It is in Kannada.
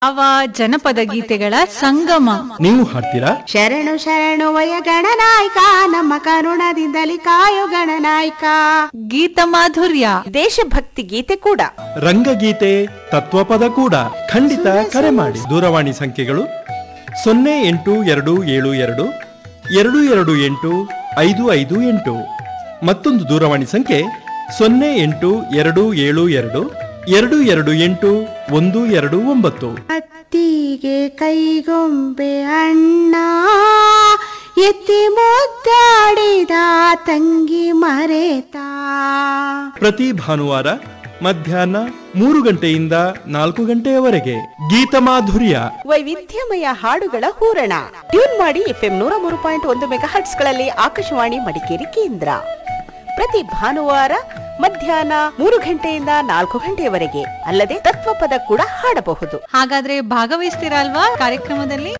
ಅವ ಜನಪದ ಗೀತೆಗಳ ಸಂಗಮ. ನೀವು ಹಾಡ್ತೀರಾ? ಶರಣು ಶರಣು ವಯ ಗಣನಾಯಕ, ನಮ್ಮ ಕರುಣದಿಂದಲಿ ಕಾಯೋ ಗಣನಾಯಕ. ಗೀತ ಮಾಧುರ್ಯ, ದೇಶಭಕ್ತಿ ಗೀತೆ ಕೂಡ, ರಂಗಗೀತೆ, ತತ್ವಪದ ಕೂಡ. ಖಂಡಿತ ಕರೆ ಮಾಡಿ. ದೂರವಾಣಿ ಸಂಖ್ಯೆಗಳು 0822228558. ಮತ್ತೊಂದು ದೂರವಾಣಿ ಸಂಖ್ಯೆ 0822228229. ಅತ್ತಿಗೆ ಕೈಗೊಂಬೆ ಅಣ್ಣ, ಎತ್ತಿ ಮುದ್ದಾಡಿದ ತಂಗಿ ಮರೆತ. ಪ್ರತಿ ಭಾನುವಾರ ಮಧ್ಯಾಹ್ನ 3 ಗಂಟೆಯಿಂದ 4 ಗಂಟೆಯವರೆಗೆ ಗೀತ ಮಾಧುರ್ಯ. ವೈವಿಧ್ಯಮಯ ಹಾಡುಗಳ ಹೂರಣ. ಟ್ಯೂನ್ ಮಾಡಿ FM 103.1 ಮೆಗಾಹರ್ಟ್ಸ್ ಗಳಲ್ಲಿ ಆಕಾಶವಾಣಿ ಮಡಿಕೇರಿ ಕೇಂದ್ರ. ಪ್ರತಿ ಭಾನುವಾರ ಮಧ್ಯಾಹ್ನ 3 ಗಂಟೆಯಿಂದ 4 ಗಂಟೆಯವರೆಗೆ. ಅಲ್ಲದೆ ತತ್ವಪದ ಕೂಡ ಹಾಡಬಹುದು. ಹಾಗಾದ್ರೆ ಭಾಗವಹಿಸ್ತೀರಾ ಅಲ್ವಾ ಕಾರ್ಯಕ್ರಮದಲ್ಲಿ?